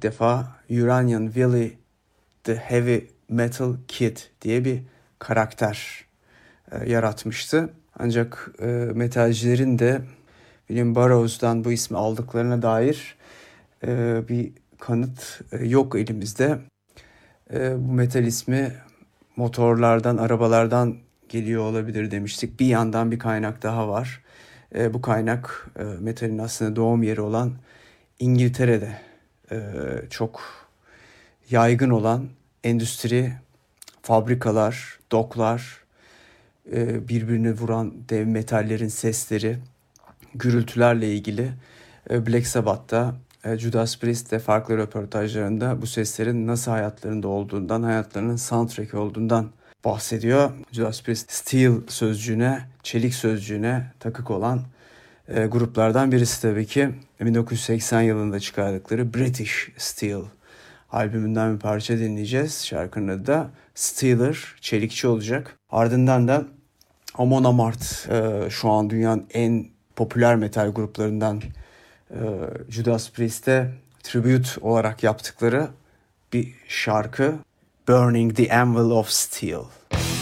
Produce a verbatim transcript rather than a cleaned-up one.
defa Uranian Willie the Heavy Metal Kid diye bir karakter e, yaratmıştı. Ancak e, metalcilerin de William Burroughs'dan bu ismi aldıklarına dair e, bir kanıt e, yok elimizde. E, bu metal ismi motorlardan, arabalardan geliyor olabilir demiştik. Bir yandan bir kaynak daha var. E, bu kaynak e, metalin aslında doğum yeri olan İngiltere'de e, çok yaygın olan endüstri, fabrikalar, doklar, e, birbirini vuran dev metallerin sesleri, gürültülerle ilgili e, Black Sabbath'ta, e, Judas Priest'te farklı röportajlarında bu seslerin nasıl hayatlarında olduğundan, hayatlarının soundtrack olduğundan bahsediyor. Judas Priest, steel sözcüğüne, çelik sözcüğüne takık olan e, gruplardan birisi tabii ki. bin dokuz yüz seksen yılında çıkardıkları British Steel albümünden bir parça dinleyeceğiz. Şarkının adı da Steeler, çelikçi olacak. Ardından da Amon Amarth, e, şu an dünyanın en popüler metal gruplarından e, Judas Priest'e tribute olarak yaptıkları bir şarkı, Burning the Anvil of Steel.